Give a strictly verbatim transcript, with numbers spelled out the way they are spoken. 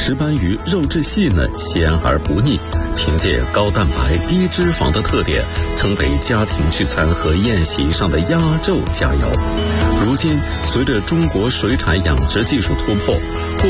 石斑鱼肉质细嫩、鲜而不腻，凭借高蛋白、低脂肪的特点，成为家庭聚餐和宴席上的压轴佳肴。如今，随着中国水产养殖技术突破，